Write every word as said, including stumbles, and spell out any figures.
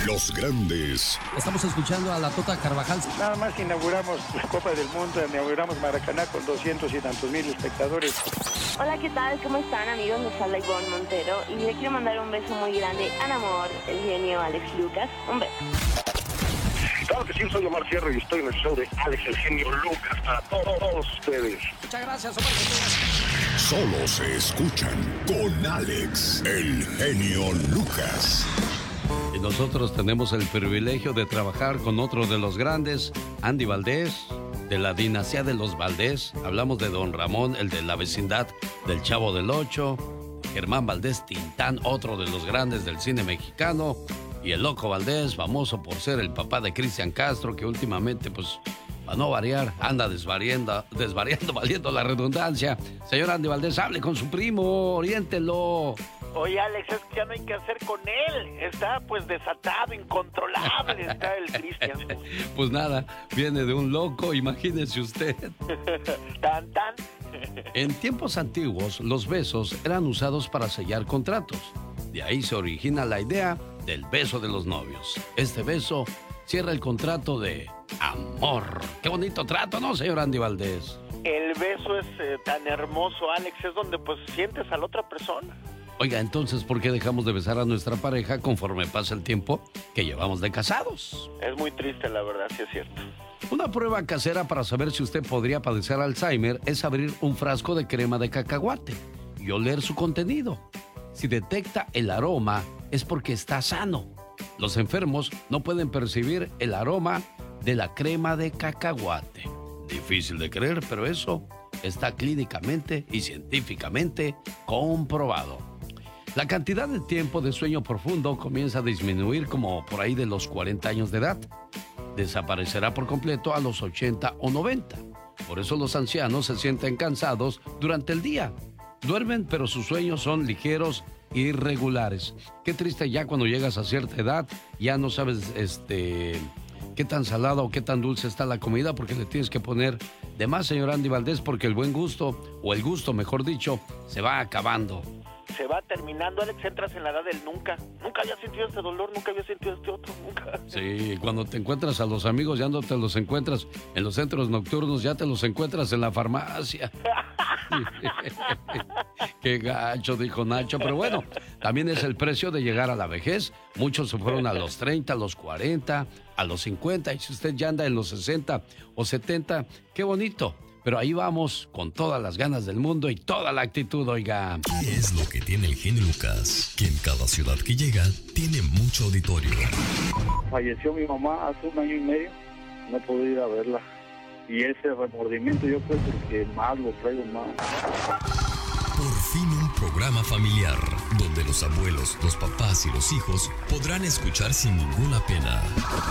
Los grandes. Estamos escuchando a la Tota Carvajal. Nada más inauguramos la Copa del Mundo, inauguramos Maracaná con doscientos y tantos mil espectadores. Hola, ¿qué tal? ¿Cómo están, amigos? Les habla Ivonne Montero y le quiero mandar un beso muy grande al amor, el genio Alex Lucas. Un beso. Claro que sí, soy Omar Fierro y estoy en el show de Alex, el genio Lucas, para todos, todos ustedes. Muchas gracias, Omar. Solo se escuchan con Alex, el genio Lucas. Y nosotros tenemos el privilegio de trabajar con otro de los grandes, Andy Valdés, de la dinastía de los Valdés. Hablamos de Don Ramón, el de la vecindad del Chavo del Ocho, Germán Valdés Tintán, otro de los grandes del cine mexicano, y el Loco Valdés, famoso por ser el papá de Cristian Castro, que últimamente, pues, para no variar, anda desvariando, desvariando, valiendo la redundancia. Señor Andy Valdés, hable con su primo, oriéntelo. Oye, Alex, es que ya no hay que hacer con él. Está, pues, desatado, incontrolable, está el Cristian. Pues nada, viene de un loco, imagínese usted. Tan, tan. En tiempos antiguos, los besos eran usados para sellar contratos. De ahí se origina la idea del beso de los novios. Este beso cierra el contrato de amor. Qué bonito trato, ¿no, señor Andy Valdés? El beso es eh, tan hermoso, Alex, es donde, pues, sientes a la otra persona. Oiga, entonces, ¿por qué dejamos de besar a nuestra pareja conforme pasa el tiempo que llevamos de casados? Es muy triste, la verdad, sí es cierto. Una prueba casera para saber si usted podría padecer Alzheimer es abrir un frasco de crema de cacahuate y oler su contenido. Si detecta el aroma, es porque está sano. Los enfermos no pueden percibir el aroma de la crema de cacahuate. Difícil de creer, pero eso está clínicamente y científicamente comprobado. La cantidad de tiempo de sueño profundo comienza a disminuir como por ahí de los cuarenta años de edad. Desaparecerá por completo a los ochenta o noventa. Por eso los ancianos se sienten cansados durante el día. Duermen, pero sus sueños son ligeros e irregulares. Qué triste ya cuando llegas a cierta edad, ya no sabes este, qué tan salada o qué tan dulce está la comida porque le tienes que poner de más, señor Andy Valdés, porque el buen gusto, o el gusto mejor dicho, se va acabando. Se va terminando, Alex, entras en la edad del nunca. Nunca había sentido este dolor, nunca había sentido este otro, nunca. Sí, cuando te encuentras a los amigos, ya no te los encuentras en los centros nocturnos, ya te los encuentras en la farmacia. Qué gacho, dijo Nacho, pero bueno, también es el precio de llegar a la vejez. Muchos se fueron a los treinta, a los cuarenta, a los cincuenta, y si usted ya anda en los sesenta o setenta, qué bonito. Pero ahí vamos con todas las ganas del mundo y toda la actitud, oiga. ¿Qué es lo que tiene el genio Lucas? Que en cada ciudad que llega tiene mucho auditorio. Falleció mi mamá hace un año y medio, no he podido ir a verla. Y ese remordimiento yo creo que más lo traigo más. Por fin un programa familiar, donde los abuelos, los papás y los hijos podrán escuchar sin ninguna pena